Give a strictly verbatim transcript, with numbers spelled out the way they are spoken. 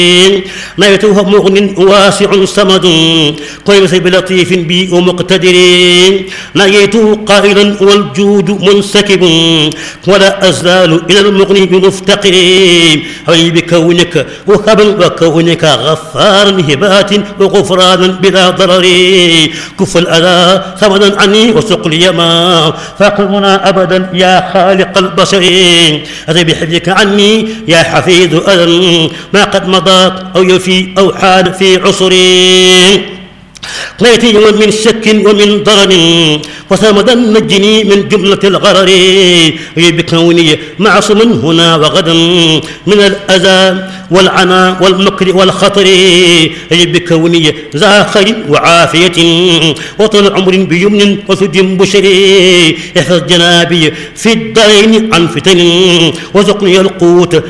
نيته مغن واسع صمد قيس بلطيف بي ومقتدر نيته قائلا والجود منسكب ولا أزال إلى المغني بمفتقر أي بكونك وهبا وكونك غفارا هبات وغفرانا بلا ضرر كف الأذى ثمنا عني وسق لي ما فاقمنا أبدا يا خالق البشر أتي بحفظك عني يا حفيظ أذى ما قد مضى أو يفي أو حال في عصري قيتي من شك ومن ضرر وسامدا نجني من جملة الغرر بكوني معصوم هنا وغدا من الأذى والعنى والمكر والخطر بكوني ذا خير وعافية وطول عمر بيمن وثد بشري احفظ جنابي في الدين عن فتن وزقني القوت